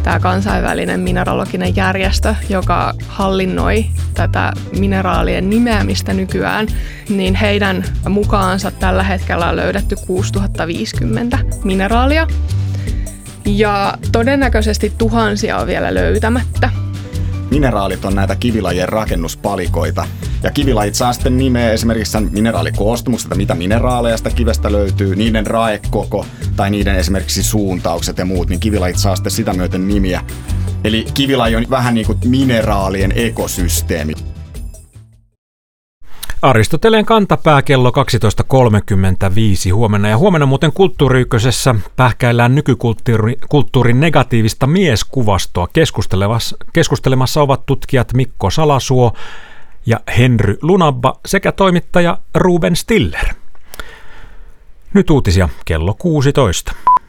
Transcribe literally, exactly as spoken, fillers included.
tämä kansainvälinen mineraloginen järjestö, joka hallinnoi tätä mineraalien nimeämistä nykyään, niin heidän mukaansa tällä hetkellä on löydetty kuusituhatta viisikymmentä mineraalia ja todennäköisesti tuhansia on vielä löytämättä. Mineraalit on näitä kivilajien rakennuspalikoita. Ja kivilajit saa sitten nimeä esimerkiksi sen mineraalikoostumuksesta, mitä mineraaleja sitä kivestä löytyy, niiden raekoko tai niiden esimerkiksi suuntaukset ja muut, niin kivilajit saa sitten sitä myöten nimiä. Eli kivilaji on vähän niin kuin mineraalien ekosysteemi. Aristoteleen kantapää kello kaksitoista kolmekymmentäviisi huomenna. Ja huomenna muuten Kulttuuri Ykkösessä pähkäillään nykykulttuurin negatiivista mieskuvastoa. Keskustelemassa, keskustelemassa ovat tutkijat Mikko Salasuo ja Henry Lunabba sekä toimittaja Ruben Stiller. Nyt uutisia kello kuusitoista.